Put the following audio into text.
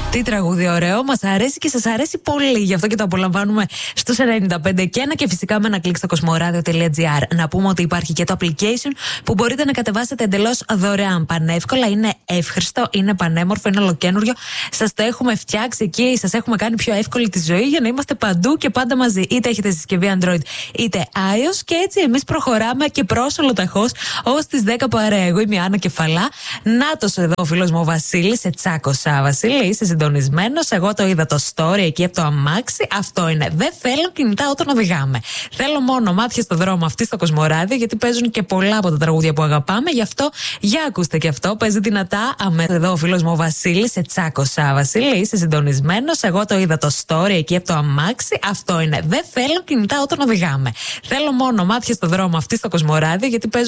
Τι τραγούδι ωραίο, μας αρέσει και σας αρέσει πολύ. Γι' αυτό και το απολαμβάνουμε στους 95 και 1 και φυσικά με ένα κλικ στο cosmoradio.gr. Να πούμε ότι υπάρχει και το application που μπορείτε να κατεβάσετε εντελώς δωρεάν. Πανεύκολα, είναι εύχριστο, είναι πανέμορφο, είναι ολοκένουργιο. Σας το έχουμε φτιάξει εκεί, σας έχουμε κάνει πιο εύκολη τη ζωή για να είμαστε παντού και πάντα μαζί. Είτε έχετε συσκευή Android είτε iOS, και έτσι εμείς προχωράμε και πρόσολοταχώς ως τις 10 παρέα. Εγώ είμαι η Άννα Κεφαλά. Νάτος εδώ ο φίλος μου ο Βασίλης, σε τσάκωσα. Βασίλη, είσαι συντονισμένος. Εγώ το είδα το story εκεί από το αμάξι. Αυτό είναι. Δεν θέλω κινητά όταν οδηγάμε. Θέλω μόνο μάτια στο δρόμο αυτή στο Κοσμοράδιο, γιατί παίζουν και πολλά από τα τραγούδια που αγαπάμε. Γι' αυτό, για ακούστε και αυτό. Παίζει δυνατά. Εδώ ο φίλος μου ο Βασίλης, σε τσάκωσα. Βασίλη, είσαι συντονισμένος. Εγώ το είδα το story εκεί από το αμάξι. Αυτό είναι. Δεν θέλω κινητά όταν οδηγάμε. Θέλω μόνο μάτια στο δρόμο αυτή στο Κοσμοράδιο, γιατί παίζουν